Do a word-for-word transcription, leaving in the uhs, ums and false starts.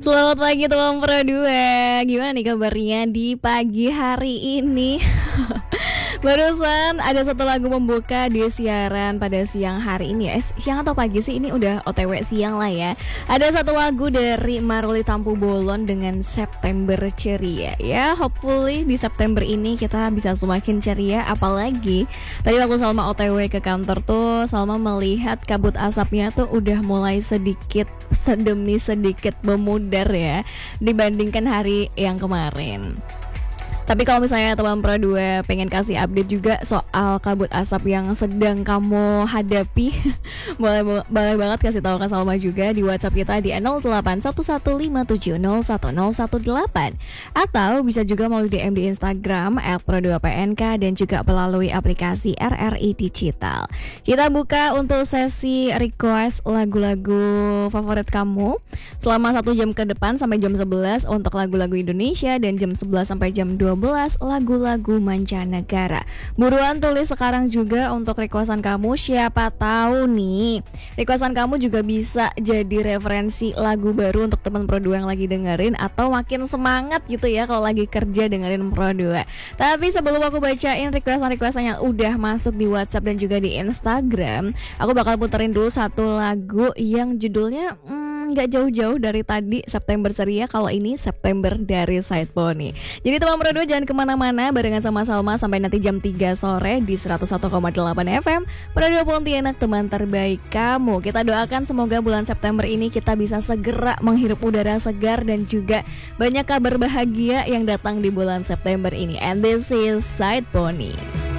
Selamat pagi teman Pro dua. Gimana nih kabarnya di pagi hari ini? Barusan ada satu lagu membuka di siaran pada siang hari ini ya. Eh, siang atau pagi sih? Ini udah O T W siang lah ya. Ada satu lagu dari Maruli Tampu Bolon dengan September Ceria. Ya, hopefully di September ini kita bisa semakin ceria. Apalagi tadi waktu Salma O T W ke kantor tuh, Salma melihat kabut asapnya tuh udah mulai sedikit sedemi sedikit memudar ya dibandingkan hari yang kemarin. Tapi kalau misalnya teman Pro dua pengen kasih update juga soal kabut asap yang sedang kamu hadapi, boleh boleh banget kasih tahu ke Salma juga di WhatsApp kita di nol delapan satu satu lima tujuh nol satu nol satu delapan, atau bisa juga melalui D M di Instagram et pro dua p n k dan juga melalui aplikasi R R I Digital. Kita buka untuk sesi request lagu-lagu favorit kamu selama satu jam ke depan sampai jam sebelas untuk lagu-lagu Indonesia, dan jam sebelas sampai jam dua belas lagu-lagu mancanegara. Buruan tulis sekarang juga untuk requestan kamu. Siapa tahu nih requestan kamu juga bisa jadi referensi lagu baru untuk teman Pro dua yang lagi dengerin, atau makin semangat gitu ya kalau lagi kerja dengerin Pro dua. Tapi sebelum aku bacain requestan-requestan yang udah masuk di WhatsApp dan juga di Instagram, aku bakal puterin dulu satu lagu yang judulnya hmm, gak jauh-jauh dari tadi, September Ceria. Kalau ini September dari Side Pony. Jadi teman Pro dua jangan kemana-mana, barengan sama Salma sampai nanti jam tiga sore di seratus satu koma delapan F M Pro dua Pontianak, teman terbaik kamu. Kita doakan semoga bulan September ini kita bisa segera menghirup udara segar dan juga banyak kabar bahagia yang datang di bulan September ini. And this is Side Pony.